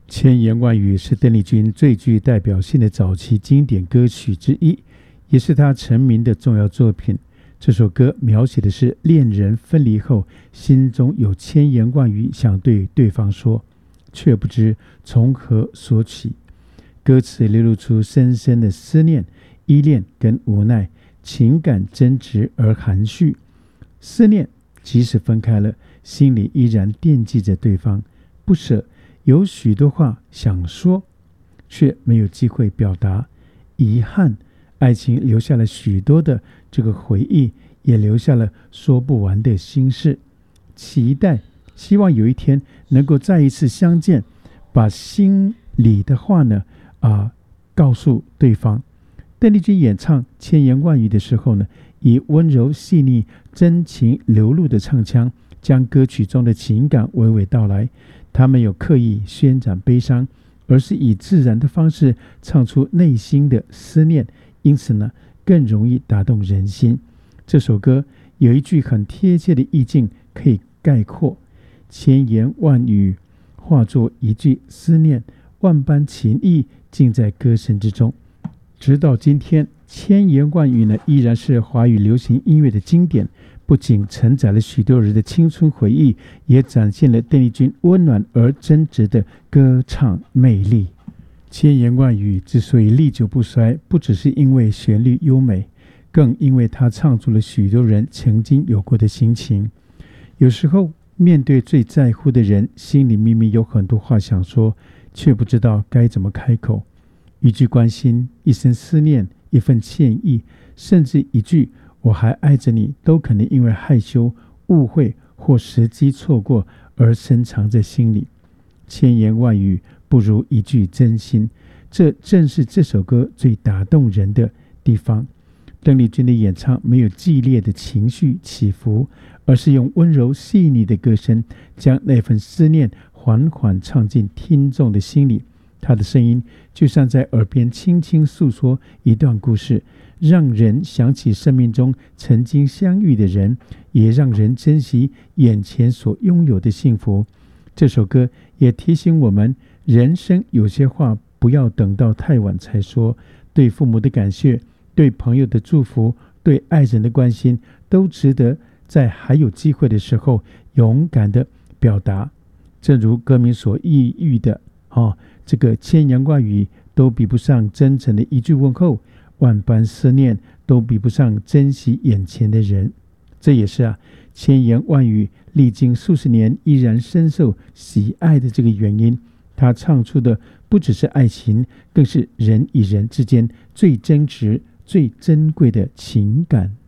千言万语是邓丽君最具代表性的早期经典歌曲之一，也是她成名的重要作品。这首歌描写的是恋人分离后，心中有千言万语想对对方说，却不知从何说起。歌词流露出深深的思念、依恋跟无奈，情感真挚而含蓄。思念即使分开了，心里依然惦记着对方，不舍，有许多话想说，却没有机会表达。遗憾，爱情留下了许多的这个回忆，也留下了说不完的心事。期待，希望有一天能够再一次相见，把心里的话呢告诉对方。邓丽君演唱千言万语的时候呢，以温柔细腻、真情流露的唱腔，将歌曲中的情感娓娓道来。她没有刻意宣展悲伤，而是以自然的方式唱出内心的思念，因此呢，更容易打动人心。这首歌有一句很贴切的意境可以概括：千言万语化作一句思念，万般情意尽在歌声之中。直到今天，千言万语呢依然是华语流行音乐的经典，不仅承载了许多人的青春回忆，也展现了邓丽君温暖而真挚的歌唱魅力。千言万语之所以历久不衰，不只是因为旋律优美，更因为它唱出了许多人曾经有过的心情。有时候面对最在乎的人，心里明明有很多话想说，却不知道该怎么开口。一句关心，一声思念，一份歉意，甚至一句我还爱着你，都可能因为害羞、误会或时机错过而深藏在心里。千言万语不如一句真心，这正是这首歌最打动人的地方。邓丽君的演唱没有激烈的情绪起伏，而是用温柔细腻的歌声，将那份思念缓缓唱进听众的心里。她的声音就像在耳边轻轻诉说一段故事，让人想起生命中曾经相遇的人，也让人珍惜眼前所拥有的幸福。这首歌也提醒我们，人生有些话不要等到太晚才说，对父母的感谢，对朋友的祝福，对爱人的关心，都值得在还有机会的时候勇敢的表达。正如歌名所意喻的这个千言万语都比不上真诚的一句问候，万般思念都比不上珍惜眼前的人。这也是千言万语历经数十年依然深受喜爱的这个原因。他唱出的不只是爱情，更是人与人之间最真挚、最珍贵的情感。